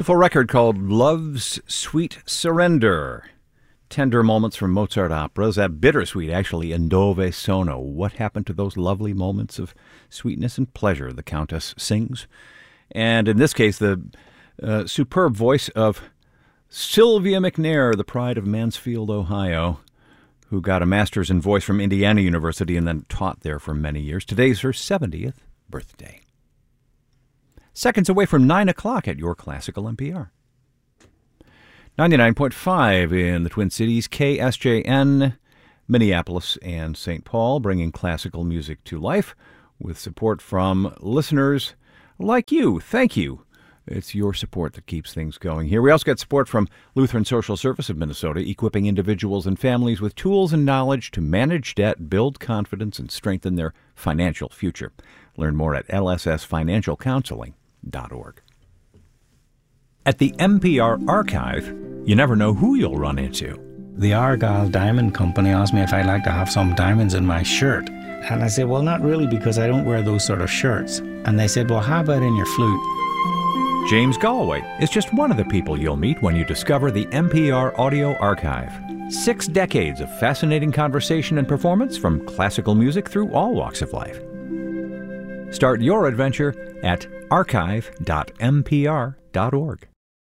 Beautiful record called Love's Sweet Surrender. Tender moments from Mozart operas. That bittersweet, actually, in Dove Sono. What happened to those lovely moments of sweetness and pleasure the Countess sings? And in this case, the superb voice of Sylvia McNair, the pride of Mansfield, Ohio, who got a master's in voice from Indiana University and then taught there for many years. Today's her 70th birthday. Seconds away from 9 o'clock at your classical NPR. 99.5 in the Twin Cities, KSJN, Minneapolis and St. Paul, bringing classical music to life with support from listeners like you. Thank you. It's your support that keeps things going here. We also get support from Lutheran Social Service of Minnesota, equipping individuals and families with tools and knowledge to manage debt, build confidence, and strengthen their financial future. Learn more at lssfinancialcounseling.org. At the NPR Archive, you never know who you'll run into. The Argyle Diamond Company asked me if I'd like to have some diamonds in my shirt. And I said, well, not really, because I don't wear those sort of shirts. And they said, well, how about in your flute? James Galway is just one of the people you'll meet when you discover the NPR Audio Archive. 6 decades of fascinating conversation and performance from classical music through all walks of life. Start your adventure at archive.npr.org.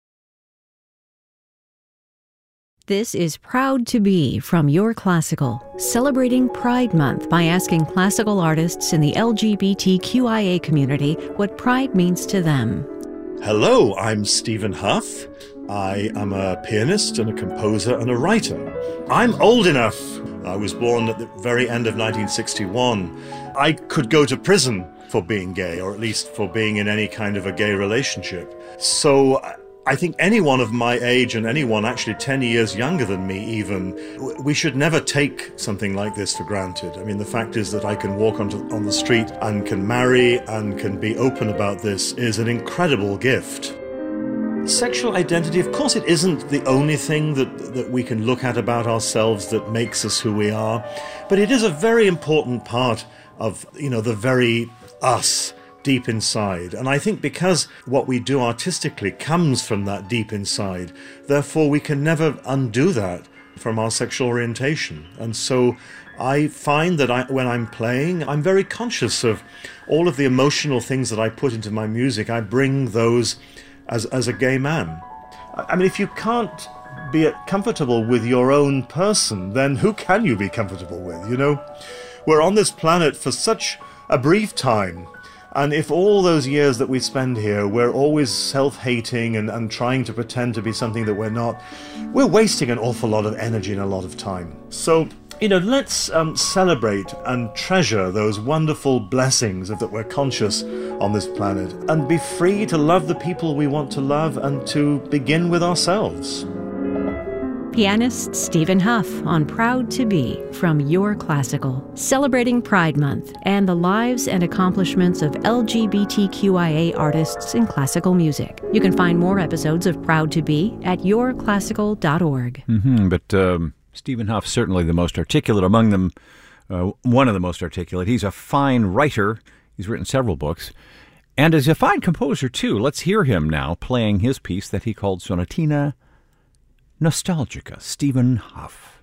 This is Proud to Be from Your Classical, celebrating Pride Month by asking classical artists in the LGBTQIA community what pride means to them. Hello, I'm Stephen Huff. I am a pianist and a composer and a writer. I'm old enough. I was born at the very end of 1961. I could go to prison for being gay, or at least for being in any kind of a gay relationship. So I think anyone of my age, and anyone actually 10 years younger than me even, we should never take something like this for granted. I mean, the fact is that I can walk on the street and can marry and can be open about this is an incredible gift. Sexual identity, of course, it isn't the only thing that we can look at about ourselves that makes us who we are, but it is a very important part of, the very us deep inside. And I think because what we do artistically comes from that deep inside, therefore we can never undo that from our sexual orientation. And so I find that when I'm playing, I'm very conscious of all of the emotional things that I put into my music. I bring those as a gay man. I mean, if you can't be comfortable with your own person, then who can you be comfortable with, We're on this planet for such a brief time. And if all those years that we spend here, we're always self-hating and trying to pretend to be something that we're not, we're wasting an awful lot of energy and a lot of time. So, let's celebrate and treasure those wonderful blessings that we're conscious on this planet and be free to love the people we want to love and to begin with ourselves. Pianist Stephen Huff on Proud to Be from Your Classical, celebrating Pride Month and the lives and accomplishments of LGBTQIA artists in classical music. You can find more episodes of Proud to Be at yourclassical.org. But Stephen Huff, certainly the most articulate among them, one of the most articulate. He's a fine writer. He's written several books. And is a fine composer, too. Let's hear him now playing his piece that he called Sonatina Nostalgica, Stephen Huff.